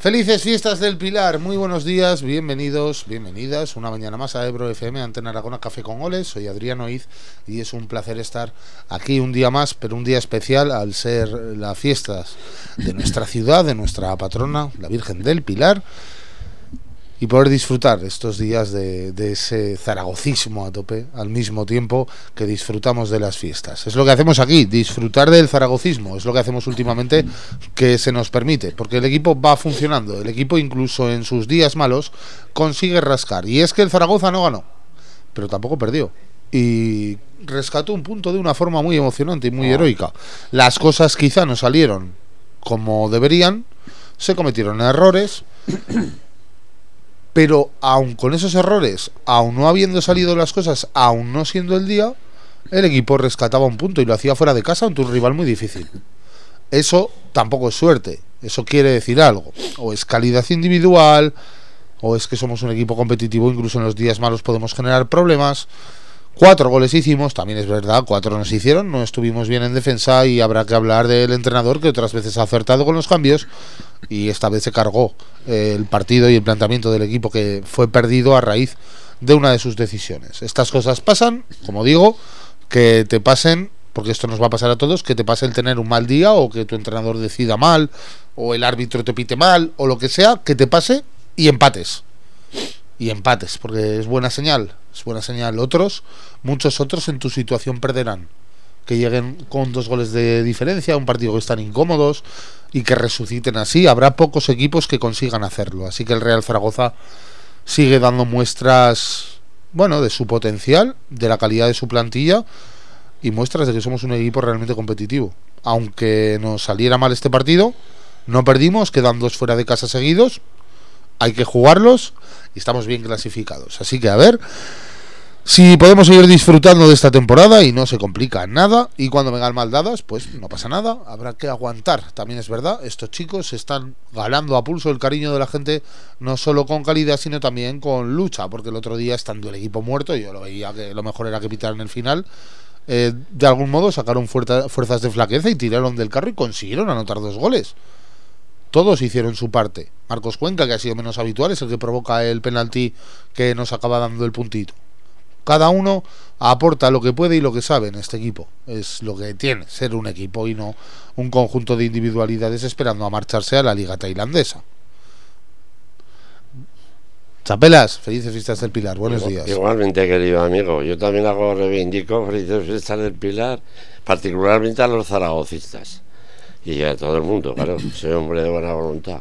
Felices fiestas del Pilar, muy buenos días, bienvenidos, bienvenidas una mañana más a Ebro FM, Antena Aragona, Café con Goles. Soy Adrián Oiz y es un placer estar aquí un día más, pero un día especial al ser las fiestas de nuestra ciudad, de nuestra patrona, la Virgen del Pilar, y poder disfrutar estos días de ese zaragocismo a tope, al mismo tiempo que disfrutamos de las fiestas. Es lo que hacemos aquí, disfrutar del zaragocismo, es lo que hacemos últimamente, que se nos permite, porque el equipo va funcionando, el equipo incluso en sus días malos consigue rascar, y es que el Zaragoza no ganó, pero tampoco perdió, y rescató un punto de una forma muy emocionante y muy heroica. Las cosas quizá no salieron como deberían, se cometieron errores, pero aun con esos errores, aun no habiendo salido las cosas, aun no siendo el día, el equipo rescataba un punto y lo hacía fuera de casa ante un rival muy difícil. Eso tampoco es suerte, eso quiere decir algo. O es calidad individual, o es que somos un equipo competitivo, incluso en los días malos podemos generar problemas. 4 goles hicimos, también es verdad, 4 nos hicieron, no estuvimos bien en defensa y habrá que hablar del entrenador, que otras veces ha acertado con los cambios y esta vez se cargó el partido y el planteamiento del equipo, que fue perdido a raíz de una de sus decisiones. Estas cosas pasan, como digo, que te pasen, porque esto nos va a pasar a todos, que te pase el tener un mal día, o que tu entrenador decida mal, o el árbitro te pite mal, o lo que sea, que te pase y empates. Y empates, porque es buena señal, es buena señal. Muchos otros en tu situación perderán, que lleguen con 2 goles de diferencia a un partido que están incómodos y que resuciten así. Habrá pocos equipos que consigan hacerlo, así que el Real Zaragoza sigue dando muestras, bueno, de su potencial, de la calidad de su plantilla y muestras de que somos un equipo realmente competitivo. Aunque nos saliera mal este partido, no perdimos, quedan 2 fuera de casa seguidos, hay que jugarlos y estamos bien clasificados. Así que a ver si podemos seguir disfrutando de esta temporada y no se complica nada. Y cuando vengan mal dadas, pues no pasa nada, habrá que aguantar. También es verdad, estos chicos se están ganando a pulso el cariño de la gente, no solo con calidad, sino también con lucha. Porque el otro día, estando el equipo muerto, yo lo veía que lo mejor era que pitaran el final. De algún modo sacaron fuerzas de flaqueza y tiraron del carro y consiguieron anotar 2 goles. Todos hicieron su parte. Marcos Cuenca, que ha sido menos habitual, es el que provoca el penalti que nos acaba dando el puntito. Cada uno aporta lo que puede y lo que sabe en este equipo. Es lo que tiene ser un equipo y no un conjunto de individualidades esperando a marcharse a la liga tailandesa. Chapelas, felices fiestas del Pilar, buenos días. Igualmente, querido amigo, yo también reivindico felices fiestas del Pilar, particularmente a los zaragocistas y a todo el mundo, claro, soy hombre de buena voluntad.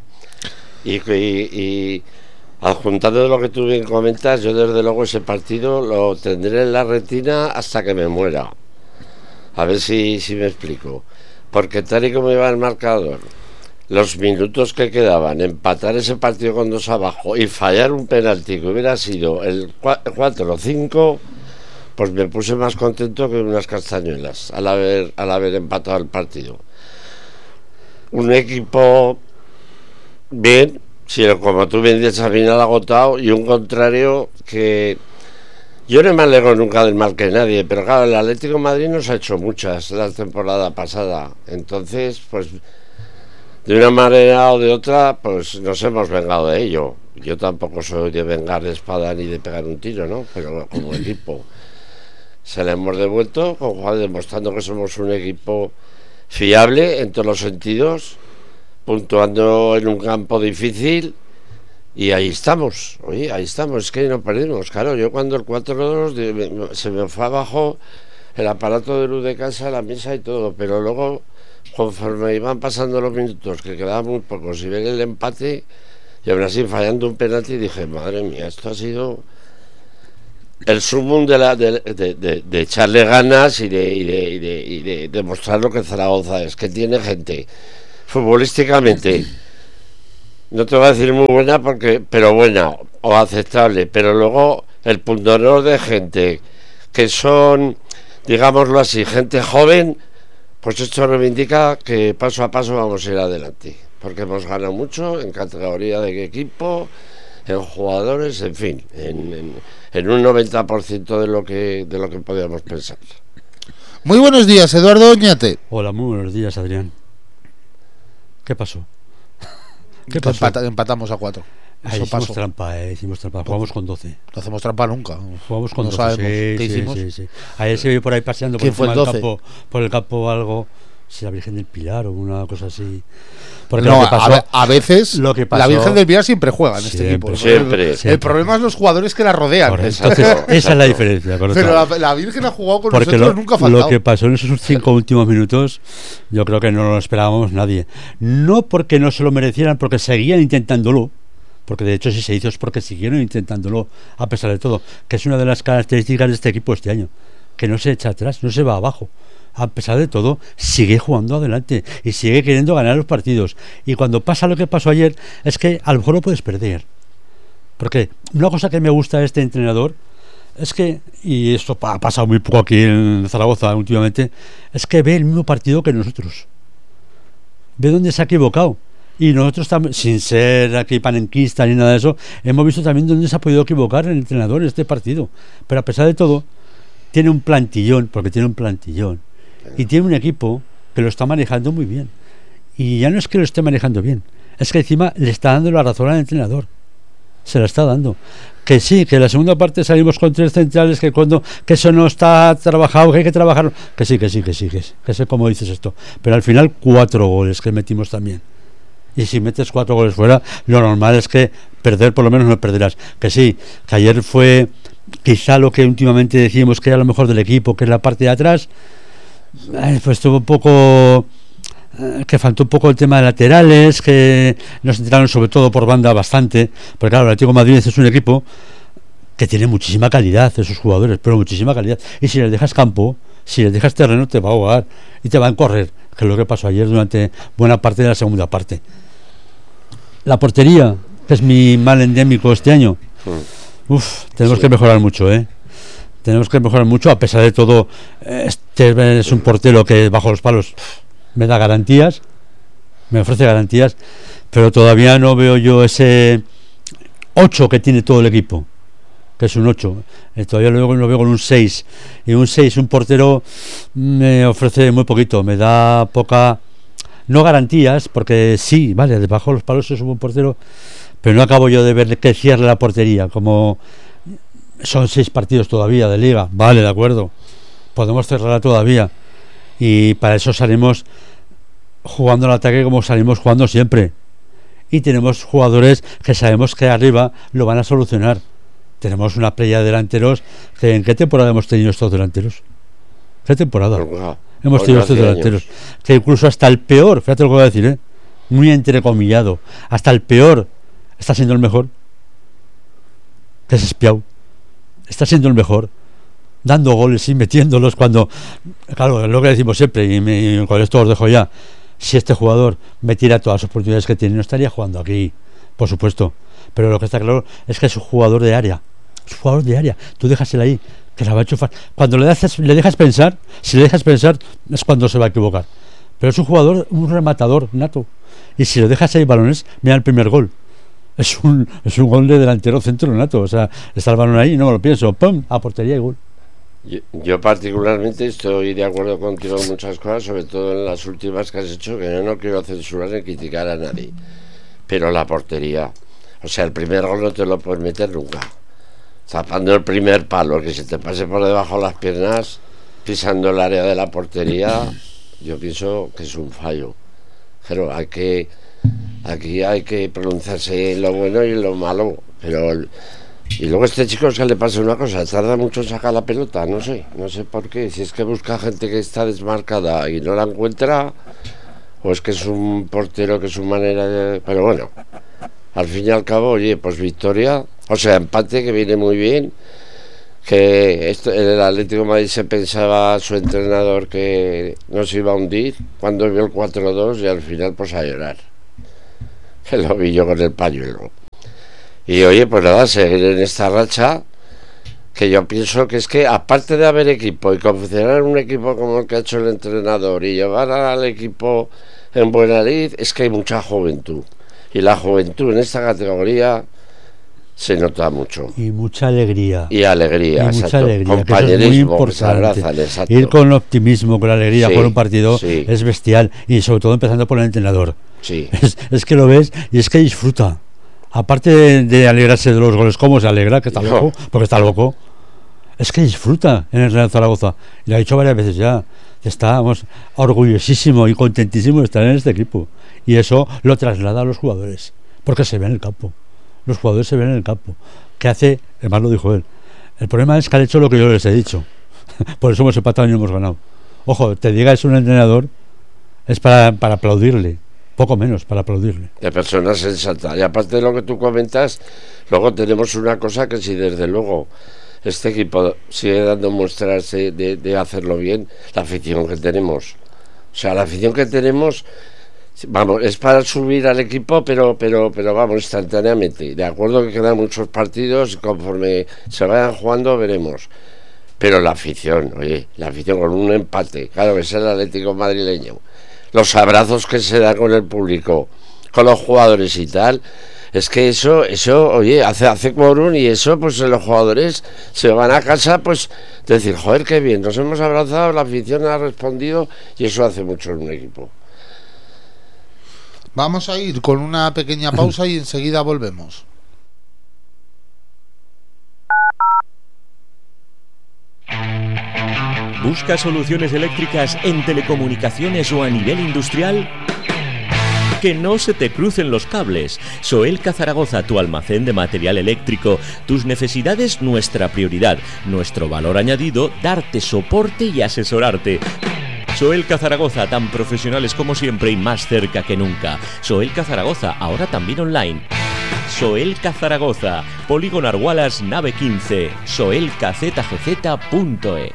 Y adjuntando de lo que tú bien comentas, yo desde luego ese partido lo tendré en la retina hasta que me muera. A ver si me explico. Porque tal y como iba el marcador, los minutos que quedaban, empatar ese partido con 2 abajo y fallar un penalti que hubiera sido el 4 o 5, pues me puse más contento que unas castañuelas al haber empatado el partido. Un equipo bien, sí, como tú bien dices, al final agotado, y un contrario que yo no me alegro nunca del mal que nadie, pero claro, el Atlético de Madrid nos ha hecho muchas la temporada pasada, entonces pues de una manera o de otra pues nos hemos vengado de ello. Yo tampoco soy de vengar de espada ni de pegar un tiro, ¿no? Pero como equipo se le hemos devuelto, demostrando que somos un equipo fiable en todos los sentidos, puntuando en un campo difícil, y ahí estamos, es que no perdimos. Claro, yo cuando el 4-2 se me fue abajo el aparato de luz de casa, la mesa y todo, pero luego conforme iban pasando los minutos, que quedaban muy pocos, y ver el empate y aún así fallando un penalti, dije, madre mía, esto ha sido el sumum de echarle ganas y de demostrar lo que Zaragoza es, que tiene gente futbolísticamente, no te voy a decir muy buena, pero buena o aceptable, pero luego el pundonor de gente que son, digámoslo así, gente joven, pues esto reivindica que paso a paso vamos a ir adelante, porque hemos ganado mucho en categoría de equipo, en jugadores, en fin, en un 90% de lo que podíamos pensar. Muy buenos días, Eduardo Oñate. Hola, muy buenos días, Adrián. ¿Qué pasó? ¿Qué pasó? Empatamos a 4. Ahí Eso hicimos pasó. trampa, hicimos trampa. Jugamos con 12. No hacemos trampa nunca. Jugamos con No 12. sabemos Sí, qué sí, hicimos. sí. Ayer se ve por ahí paseando por ¿Quién fue encima el del 12? campo, por el campo algo, si la Virgen del Pilar o una cosa así. Porque No, lo que pasó, a veces lo que pasó- la Virgen del Pilar siempre juega en este Siempre, equipo. siempre. El Siempre. problema es los jugadores que la rodean. correcto. Exacto, Entonces, esa es la exacto. diferencia, correcto. Pero la Virgen ha jugado con Porque nosotros, nunca ha lo faltado. que pasó en esos 5 últimos minutos, yo creo que no lo esperábamos nadie. No porque no se lo merecieran, porque seguían intentándolo. Porque de hecho si se hizo es porque siguieron intentándolo a pesar de todo, que es una de las características de este equipo este año, que no se echa atrás, no se va abajo, a pesar de todo sigue jugando adelante y sigue queriendo ganar los partidos, y cuando pasa lo que pasó ayer es que a lo mejor lo puedes perder, porque una cosa que me gusta de este entrenador es que, y esto ha pasado muy poco aquí en Zaragoza últimamente, es que ve el mismo partido que nosotros, ve dónde se ha equivocado. Y nosotros también, sin ser aquí panenquista ni nada de eso, hemos visto también dónde se ha podido equivocar el entrenador en este partido. Pero a pesar de todo, tiene un plantillón, porque tiene un plantillón. Y tiene un equipo que lo está manejando muy bien. Y ya no es que lo esté manejando bien, es que encima le está dando la razón al entrenador. Se la está dando. Que sí, que en la segunda parte salimos con 3 centrales, que eso no está trabajado, que hay que trabajar. Que sí, que sé cómo dices esto. Pero al final 4 goles que metimos también. Y si metes 4 goles fuera, lo normal es que perder por lo menos no perderás. Que sí, que ayer fue quizá lo que últimamente decíamos que era lo mejor del equipo, que es la parte de atrás, pues estuvo un poco, que faltó un poco el tema de laterales, que nos entraron sobre todo por banda bastante, porque claro, el Atlético de Madrid es un equipo que tiene muchísima calidad, esos jugadores, pero muchísima calidad, y si les dejas campo, si les dejas terreno, te va a ahogar y te va a correr, que es lo que pasó ayer durante buena parte de la segunda parte. La portería, que es mi mal endémico este año, tenemos que mejorar mucho, tenemos que mejorar mucho. A pesar de todo, este es un portero que bajo los palos me da garantías, me ofrece garantías, pero todavía no veo yo ese 8 que tiene todo el equipo, que es un 8, todavía lo veo con un 6, y un 6, un portero me ofrece muy poquito, me da poca, no garantías, porque sí, vale, debajo de los palos es un buen portero, pero no acabo yo de ver que cierre la portería, como son 6 partidos todavía de liga, vale, de acuerdo, podemos cerrarla todavía, y para eso salimos jugando al ataque como salimos jugando siempre, y tenemos jugadores que sabemos que arriba lo van a solucionar. Tenemos una playa de delanteros que, ¿en qué temporada hemos tenido estos delanteros? ¿Qué temporada? Hemos tenido estos delanteros que incluso hasta el peor, fíjate lo que voy a decir, muy entrecomillado, hasta el peor está siendo el mejor, que es Espiau, está siendo el mejor, dando goles y metiéndolos cuando, claro, es lo que decimos siempre, y con esto os dejo ya, si este jugador metiera todas las oportunidades que tiene, no estaría jugando aquí, por supuesto, pero lo que está claro es que es un jugador de área, tú déjasela ahí, que la va a enchufar. Cuando le dejas pensar, si le dejas pensar, es cuando se va a equivocar. Pero es un jugador, un rematador nato. Y si le dejas ahí balones, mira el primer gol. Es un gol de delantero centro nato. O sea, está el balón ahí, no me lo pienso, ¡pum! A portería y gol. Yo particularmente estoy de acuerdo contigo en muchas cosas, sobre todo en las últimas que has hecho, que yo no quiero censurar ni criticar a nadie. Pero la portería, o sea, el primer gol no te lo puedes meter nunca. Tapando el primer palo, que se te pase por debajo de las piernas, pisando el área de la portería, yo pienso que es un fallo. Pero aquí hay que pronunciarse en lo bueno y en lo malo. Y luego a este chico es que le pasa una cosa, tarda mucho en sacar la pelota, no sé por qué, si es que busca gente que está desmarcada y no la encuentra, o es que es un portero que es su manera de... Pero bueno, al fin y al cabo, oye, pues victoria, o sea, empate, que viene muy bien, que el Atlético de Madrid se pensaba su entrenador que no se iba a hundir cuando vio el 4-2 y al final pues a llorar, que lo vi yo con el pañuelo. Y oye, pues nada, seguir en esta racha, que yo pienso que es que aparte de haber equipo y confeccionar un equipo como el que ha hecho el entrenador y llevar al equipo en buena lid, es que hay mucha juventud. Y la juventud en esta categoría se nota mucho. Y mucha alegría. Y alegría, y exacto. Alegría, compañerismo, que se abrazan, exacto. Ir con optimismo, con alegría, sí, por un partido sí. es bestial. Y sobre todo empezando por el entrenador. Sí. Es que lo ves y es que disfruta. Aparte de alegrarse de los goles, ¿cómo se alegra? Que está loco, porque está loco. Es que disfruta en el Real Zaragoza. Y lo ha dicho varias veces ya. Estamos orgullosísimo y contentísimo de estar en este equipo. Y eso lo traslada a los jugadores. Porque se ve en el campo. Los jugadores se ven en el campo. ¿Qué hace? Además lo dijo él. El problema es que han hecho lo que yo les he dicho. Por eso hemos empatado y no hemos ganado. Ojo, te diga eso un entrenador, es para aplaudirle. Poco menos para aplaudirle. De persona sensata. Y aparte de lo que tú comentas, luego tenemos una cosa que si desde luego este equipo sigue dando muestras de hacerlo bien, la afición que tenemos. O sea, la afición que tenemos, vamos, es para subir al equipo, pero vamos, instantáneamente. De acuerdo que quedan muchos partidos, conforme se vayan jugando veremos. Pero la afición, oye, la afición con un empate, claro que es el Atlético madrileño. Los abrazos que se da con el público, con los jugadores y tal, es que eso, oye, hace quórum y eso, pues los jugadores se van a casa, pues decir, joder, qué bien, nos hemos abrazado, la afición ha respondido y eso hace mucho en un equipo. Vamos a ir con una pequeña pausa y enseguida volvemos. ¿Buscas soluciones eléctricas en telecomunicaciones o a nivel industrial? Que no se te crucen los cables. Soelca Zaragoza, tu almacén de material eléctrico. Tus necesidades, nuestra prioridad. Nuestro valor añadido, darte soporte y asesorarte. Soelca Zaragoza, tan profesionales como siempre y más cerca que nunca. Soelca Zaragoza, ahora también online. Soelca Zaragoza, Polígono Argualas, nave 15, soelcazgz.es.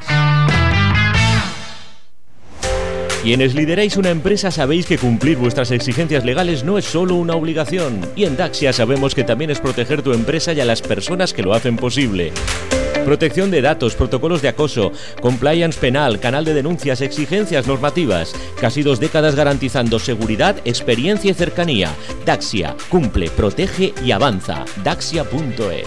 Quienes lideráis una empresa sabéis que cumplir vuestras exigencias legales no es solo una obligación. Y en Daxia sabemos que también es proteger tu empresa y a las personas que lo hacen posible. Protección de datos, protocolos de acoso, compliance penal, canal de denuncias, exigencias normativas. Casi 2 décadas garantizando seguridad, experiencia y cercanía. Daxia, cumple, protege y avanza. Daxia.es.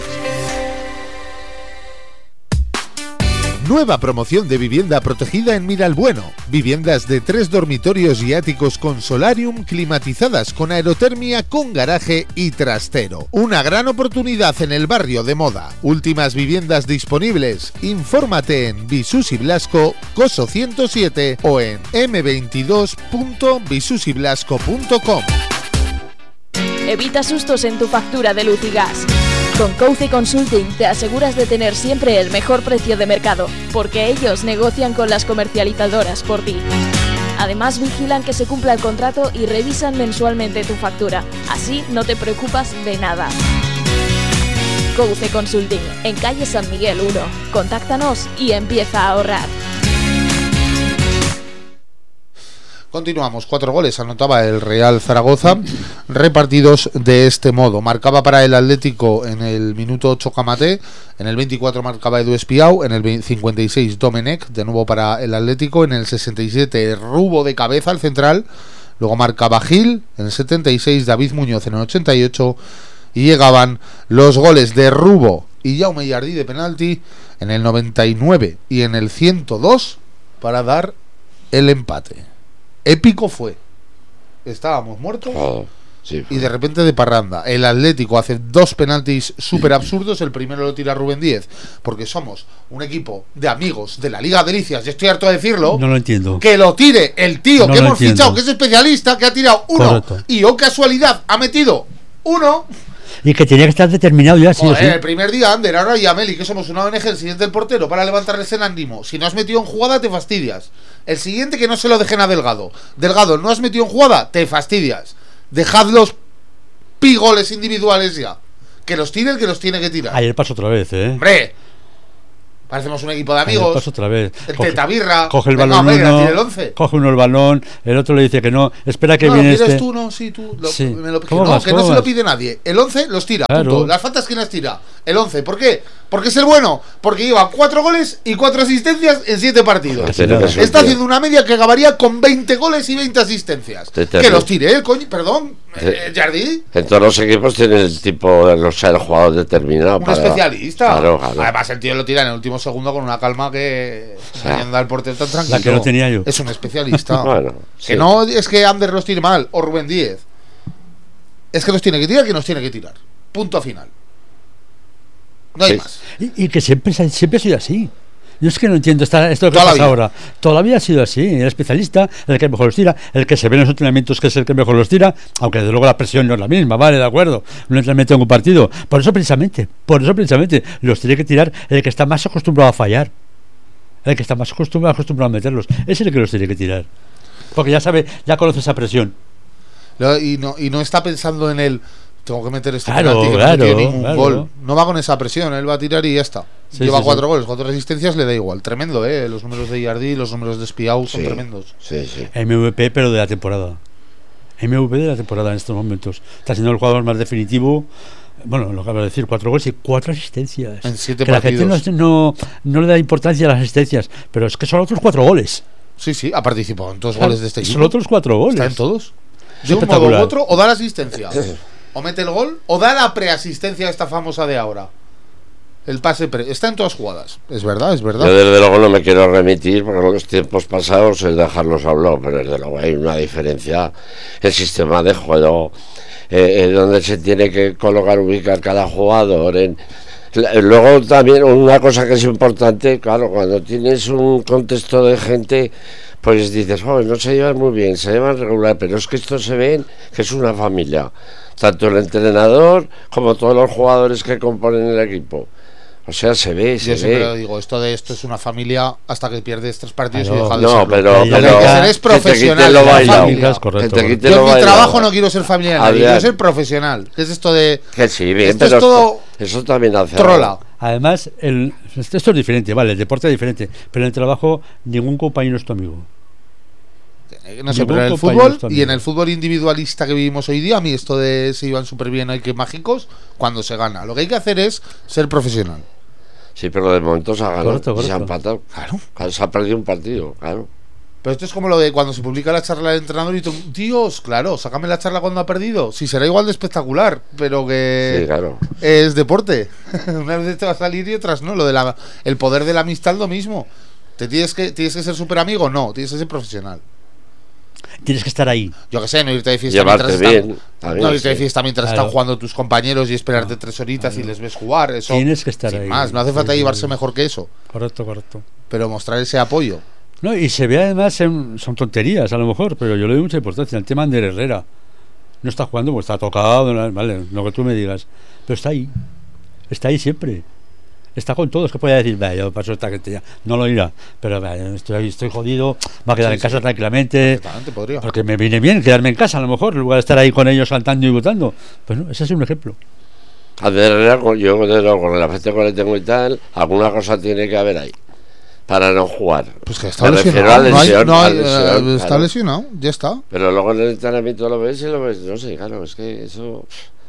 Nueva promoción de vivienda protegida en Miralbueno. Viviendas de 3 dormitorios y áticos con solarium climatizadas con aerotermia, con garaje y trastero. Una gran oportunidad en el barrio de Moda. Últimas viviendas disponibles. Infórmate en Bisusi Blasco, Coso 107 o en m22.bisusiblasco.com. Evita sustos en tu factura de luz y gas. Con Couce Consulting te aseguras de tener siempre el mejor precio de mercado, porque ellos negocian con las comercializadoras por ti. Además vigilan que se cumpla el contrato y revisan mensualmente tu factura. Así no te preocupas de nada. Couce Consulting, en calle San Miguel 1. Contáctanos y empieza a ahorrar. Continuamos, 4 goles anotaba el Real Zaragoza, repartidos de este modo. Marcaba para el Atlético en el minuto 8 Camate, en el 24 marcaba Edu Espiau, en el 56 Domenech, de nuevo para el Atlético, en el 67 Rubo de cabeza al central, luego marcaba Gil, en el 76 David Muñoz, en el 88, y llegaban los goles de Rubo y Jaume Jardí de penalti en el 99 y en el 102 para dar el empate. Épico fue. Estábamos muertos sí, y de repente de parranda. El Atlético hace 2 penaltis súper absurdos. El primero lo tira Rubén Díez, porque somos un equipo de amigos de la Liga Delicias, y estoy harto de decirlo. No lo entiendo. Que lo tire el tío No que lo hemos entiendo. fichado, que es especialista, que ha tirado 1. Correcto. Y oh casualidad, ha metido 1. Y que tenía que estar determinado ya, sí o sí. El primer día Ander, ahora y Ameli, que somos una ONG, el siguiente el portero para levantarles el ánimo. Si no has metido en jugada, te fastidias. El siguiente, que no se lo dejen a Delgado. Delgado, no has metido en jugada, te fastidias. Dejad los pigoles individuales ya. Que los tire el que los tiene que tirar. Ayer pasó otra vez, ¡Hombre! Parecemos un equipo de Ayer amigos. pasó otra vez. El Tetabirra. Coge el Venga, balón hombre, que la uno, tire el 11. coge uno el balón, el otro le dice que no. Espera que No, viene ¿quieres este. tú? No, sí, tú. Sí. Que ¿Cómo no, vas? que ¿Cómo no se vas? lo pide nadie. El 11 los tira, Claro. punto. Las faltas, ¿quién las tira? El 11. ¿Por qué? Porque es el bueno. Porque lleva 4 goles y 4 asistencias en 7 partidos. Está haciendo una media que acabaría con 20 goles y 20 asistencias. Que los tire él, coño. Perdón, Jardí. En todos los equipos tienen el tipo de los jugador determinado. Un especialista. Claro. Además, el tío lo tira en el último segundo con una calma que anda el portero tan tranquilo. La que no tenía yo. Es un especialista. Bueno, que no es que Ander los tire mal, o Rubén Díez. es que nos tiene que tirar, que nos tiene que tirar. Punto final. No hay Sí. más. Y que siempre ha sido así. Yo es que no entiendo esto que Toda la pasa vida. ahora. Toda la vida ha sido así. El especialista, el que mejor los tira, el que se ve en los entrenamientos que es el que mejor los tira, aunque desde luego la presión no es la misma, vale, de acuerdo. Un entrenamiento en un partido. Por eso precisamente, los tiene que tirar el que está más acostumbrado a fallar. El que está más acostumbrado a meterlos. Es el que los tiene que tirar. Porque ya sabe, ya conoce esa presión. Y no está pensando en el tengo que meter este Claro, penalti que claro, no tiene ningún claro. gol. No va con esa presión, él va a tirar y ya está. Sí, Lleva sí, 4 sí. goles, 4 asistencias, le da igual. Tremendo, los números de Iardi, los números de Espiau son Sí. tremendos. Sí, sí. MVP, pero de la temporada. MVP de la temporada en estos momentos. Está siendo el jugador más definitivo. Bueno, lo que acabo de decir, 4 goles y 4 asistencias. En 7 que la gente partidos. no le da importancia a las asistencias, pero es que son otros 4 goles. Sí, ha participado en 2 goles de este equipo. Son otros 4 goles. Está en todos. Es De un modo u espectacular. otro, o da la asistencia, o mete el gol, o da la preasistencia esta famosa de ahora. El pase está en todas jugadas. Es verdad, es verdad. Yo desde luego no me quiero remitir porque en los tiempos pasados es dejarlos hablar, pero desde luego hay una diferencia. El sistema de juego, donde se tiene que colocar, ubicar cada jugador. Luego también una cosa que es importante, claro, cuando tienes un contexto de gente, pues dices, no se llevan muy bien, se llevan regular, pero es que esto se ven que es una familia, tanto el entrenador como todos los jugadores que componen el equipo. O sea, se ve. Yo siempre digo, esto es una familia hasta que pierdes 3 partidos Claro. y deja de No, serlo. pero Lo que hay que ser es profesional. lo en la bailado. familia. Es correcto. Que te quite Yo lo en mi bailado. trabajo no quiero ser familiar de nadie, Adrián. quiero ser profesional. ¿Qué es esto de Que sí, bien, esto pero es todo eso también hace trola? Además, esto es diferente, vale, el deporte es diferente, pero en el trabajo ningún compañero es tu amigo. No sé, Ningún pero en el compañero fútbol está y bien. en el fútbol individualista que vivimos hoy día, a mí esto de se iban súper bien, hay que mágicos, cuando se gana. Lo que hay que hacer es ser profesional. Sí, pero de momento se ha ganado Correcto, y se ha correcto. empatado. Claro. Se ha perdido un partido, claro. Pero esto es como lo de cuando se publica la charla del entrenador y tú, Dios, claro, sácame la charla cuando ha perdido. Sí, será igual de espectacular, pero que Sí, claro. es deporte. Una vez te va a salir y otras no. Lo de el poder de la amistad lo mismo. ¿Tienes que ser súper amigo? No, tienes que ser profesional. Tienes que estar ahí. Yo que sé, no irte de fiesta Llevarte mientras bien, también, no irte de sí. fiesta mientras Claro. están jugando tus compañeros y esperarte 3 horitas y les ves jugar. Eso, Tienes que estar sin ahí. más, no hace falta Sí, sí, llevarse sí. mejor que eso. Correcto. Pero mostrar ese apoyo. No, y se ve además, son tonterías a lo mejor, pero yo le doy mucha importancia. El tema de Ander Herrera. No está jugando, pues está tocado, vale, lo que tú me digas. Pero está ahí. Está ahí siempre. Está con todos, que puede decir, vaya, yo paso esta gente ya. No lo irá. Pero vaya, estoy jodido, va a quedar Sí, en casa sí. tranquilamente. Perfectamente podría. Porque me viene bien quedarme en casa a lo mejor, en lugar de estar ahí con ellos saltando y votando. Pues no, ese es un ejemplo. Ander Herrera, yo desde luego, con el afecto que le tengo y tal, alguna cosa tiene que haber ahí para no jugar. Pues que está Me refiero lesionado. a No hay- lesión, no hay- a lesión, está claro. lesionado, ya está. Pero luego en el entrenamiento lo ves y lo ves, no sé, claro, es que eso...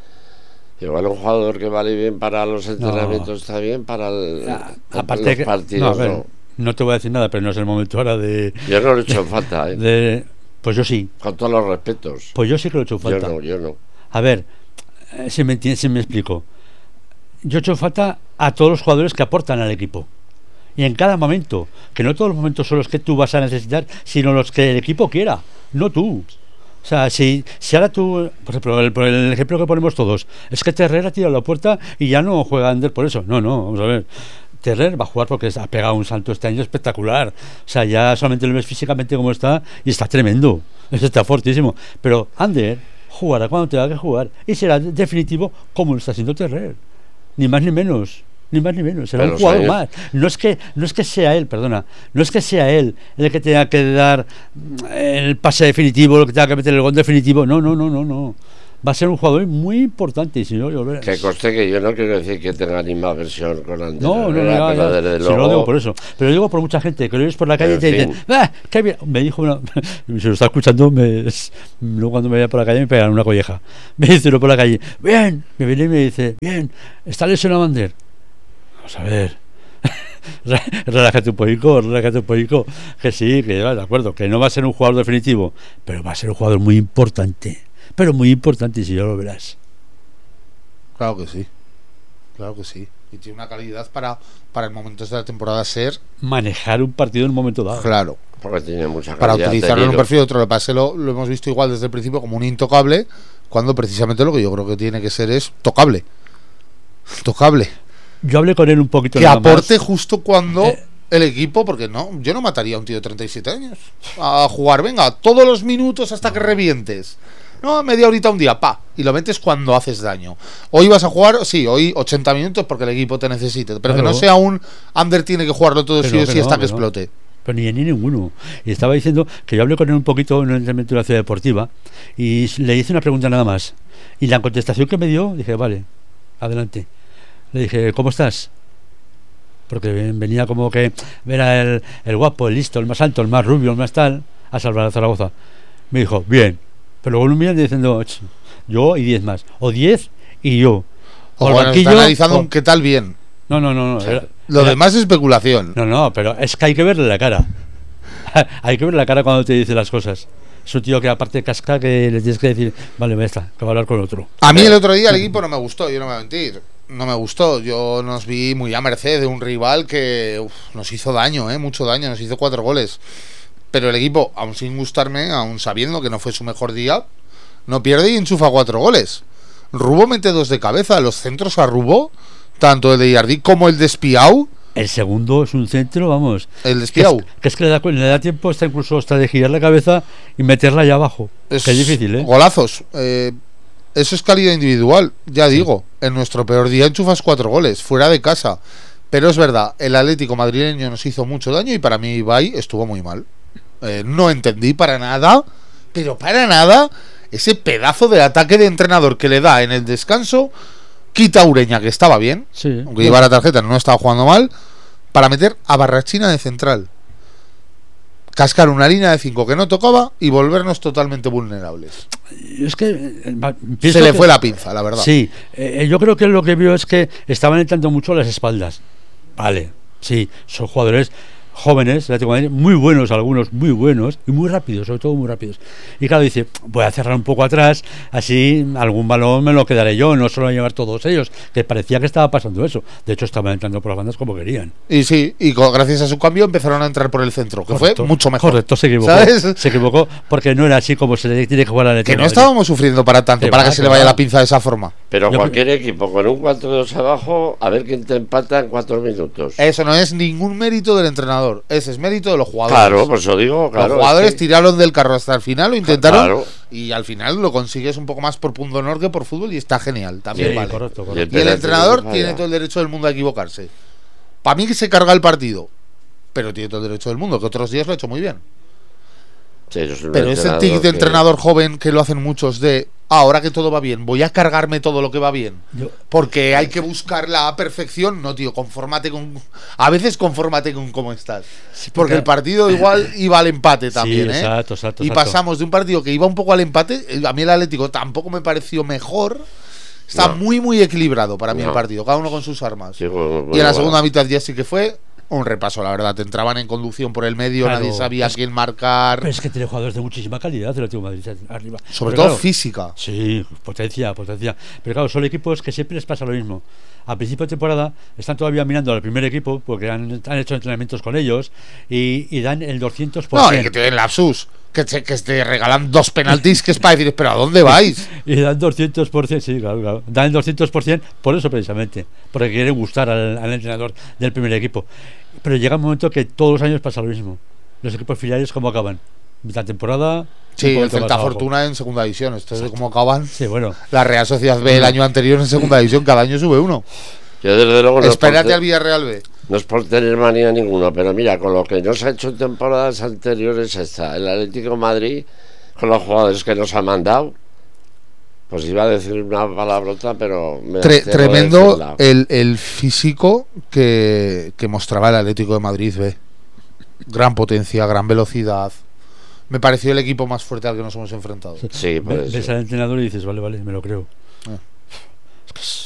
Igual un jugador que vale bien para los entrenamientos está bien, para Aparte los que, partidos no, a ver, no. no te voy a decir nada, pero no es el momento ahora de... Yo no lo he hecho en falta, Pues yo sí, con todos los respetos. pues yo sí que lo he hecho en falta. Yo no. A ver, si me explico. Yo he hecho falta a todos los jugadores que aportan al equipo. Y en cada momento, que no todos los momentos son los que tú vas a necesitar, sino los que el equipo quiera, no tú. O sea, si ahora tú, por ejemplo, el ejemplo que ponemos todos, es que Terrer ha tirado la puerta y ya no juega Ander por eso. No, vamos a ver. Terrer va a jugar porque ha pegado un salto este año espectacular. O sea, ya solamente lo ves físicamente como está y está tremendo. Está fortísimo. Pero Ander jugará cuando tenga que jugar y será definitivo como lo está haciendo Terrer. Ni más ni menos. Ni más ni menos, será Pero un jugador años... más. No es que sea él, perdona, no es que sea él el que tenga que dar el pase definitivo, el que tenga que meter el gol definitivo. No. Va a ser un jugador muy importante. Y si no, yo Que conste que yo no quiero decir que tenga ni más versión con Ander no, Herrera, pero ya. desde Si no lo luego... digo por eso. Pero lo digo por mucha gente que lo ves por la calle y En te fin. dicen, qué bien. Me dijo una, si lo está escuchando, luego cuando me vaya por la calle me pegan una colleja. Me dice uno por la calle, bien, me viene y me dice, bien, está lesionado Ander. Vamos a ver. Relájate un poquito, que sí, que de acuerdo, que no va a ser un jugador definitivo, pero va a ser un jugador muy importante, y si ya lo verás. Claro que sí. Y tiene una calidad para el momento de la temporada ser, Manejar un partido en un momento dado. claro, Porque tiene mucha para calidad, utilizarlo te en un digo. perfil otro. Lo pase lo hemos visto igual desde el principio como un intocable, cuando precisamente lo que yo creo que tiene que ser es tocable. Tocable. Yo hablé con él un poquito. Que nada más. aporte justo cuando el equipo, porque no, yo no mataría a un tío de 37 años a jugar, venga, todos los minutos hasta que revientes. No, media horita un día, y lo metes cuando haces daño. Hoy vas a jugar, sí, hoy 80 minutos porque el equipo te necesite, pero claro. Que no sea un Ander tiene que jugarlo todo sí o sí hasta que explote. Pero ni ninguno. Y estaba diciendo que yo hablé con él un poquito en un entrenamiento de la ciudad deportiva y le hice una pregunta nada más. Y la contestación que me dio, dije, vale, adelante. Le dije, ¿cómo estás? Porque venía como que era el guapo, el listo, el más alto, el más rubio, el más tal, a salvar a Zaragoza. Me dijo, bien. Pero luego un millón diciendo, yo y 10 más. O 10 y yo. O bueno, está analizando un qué tal bien. No. Lo demás es especulación. No, pero es que hay que verle la cara. Hay que verle la cara cuando te dice las cosas. Es un tío que aparte casca que le tienes que decir, vale, ya está, que va a hablar con otro. A mí el otro día el equipo no me gustó, yo no me voy a mentir. No me gustó, yo nos vi muy a merced de un rival que nos hizo daño, mucho daño, nos hizo 4 goles. Pero el equipo, aún sin gustarme, aún sabiendo que no fue su mejor día, no pierde y enchufa 4 goles. Rubó mete 2 de cabeza, los centros a Rubó, tanto el de Yardí como el de Espiau. El segundo es un centro, vamos. El de Espiau. Que es que le da tiempo hasta incluso hasta de girar la cabeza y meterla allá abajo. Que es difícil, Golazos. Eso es calidad individual, ya digo. En nuestro peor día enchufas 4 goles, fuera de casa. Pero es verdad, el Atlético madrileño nos hizo mucho daño y para mí Ibai estuvo muy mal. No entendí para nada, pero para nada, ese pedazo de ataque de entrenador que le da en el descanso. Quita a Ureña, que estaba bien, sí, aunque lleva la tarjeta, no estaba jugando mal, para meter a Barrachina de central. Cascar una línea de 5 que no tocaba y volvernos totalmente vulnerables. Es que se le fue la pinza, la verdad. Sí, yo creo que lo que vio es que estaban entrando mucho a las espaldas. Vale, sí, son jugadores jóvenes, muy buenos, algunos muy buenos y muy rápidos, sobre todo muy rápidos. Y claro, dice, voy a cerrar un poco atrás, así algún balón me lo quedaré yo, no solo a llevar todos ellos, que parecía que estaba pasando eso. De hecho, estaban entrando por las bandas como querían. Y sí, y gracias a su cambio empezaron a entrar por el centro, que correcto, fue mucho mejor. Correcto, se equivocó. ¿Sabes? Se equivocó porque no era así como se le tiene que jugar a la Que no estábamos sufriendo para tanto, para que se le vaya la pinza de esa forma. Pero cualquier equipo con un 4-2 abajo, a ver quién te empata en 4 minutos. Eso no es ningún mérito del entrenador, ese es mérito de los jugadores. Claro, por eso digo, claro. Los jugadores tiraron del carro hasta el final, lo intentaron y al final lo consigues un poco más por punto honor que por fútbol y está genial, también sí, vale. Correcto. Y el entrenador tiene todo el derecho del mundo a equivocarse. Para mí que se carga el partido, pero tiene todo el derecho del mundo, que otros días lo ha hecho muy bien. Sí, pero ese tic de entrenador joven que lo hacen muchos de ahora que todo va bien, voy a cargarme todo lo que va bien porque hay que buscar la perfección. No, tío, a veces confórmate con cómo estás, porque el partido igual iba al empate también, sí, exacto, y pasamos de un partido que iba un poco al empate. A mí el Atlético tampoco me pareció mejor. Está muy equilibrado para mí el partido, cada uno con sus armas, y en la segunda mitad ya sí que fue un repaso, la verdad. Te entraban en conducción por el medio, nadie sabía quién marcar. Pero es que tiene jugadores de muchísima calidad el Atlético de Madrid arriba. Sobre todo física. Sí, potencia. Pero claro, son equipos que siempre les pasa lo mismo. A principio de temporada están todavía mirando al primer equipo porque han hecho entrenamientos con ellos y dan el 200%. No, y que te den lapsus. Que te regalan 2 penaltis que es para decir, pero ¿a dónde vais? Y dan 200%, sí, claro. Dan el 200% por eso precisamente, porque quieren gustar al entrenador del primer equipo. Pero llega un momento que todos los años pasa lo mismo. Los equipos filiales, ¿cómo acaban? Mitad temporada. Sí, el Celta Fortuna en segunda división. Esto es de cómo acaban. Sí, bueno. La Real Sociedad B el año anterior en segunda división, cada año sube uno. Yo desde luego espérate al Villarreal B. No es por tener manía ninguno, pero mira, con lo que nos ha hecho en temporadas anteriores está el Atlético de Madrid, con los jugadores que nos ha mandado, pues iba a decir una palabrota, pero tremendo el físico que mostraba el Atlético de Madrid B. Gran potencia, gran velocidad. Me pareció el equipo más fuerte al que nos hemos enfrentado. Sí, ves al entrenador y dices, vale, me lo creo.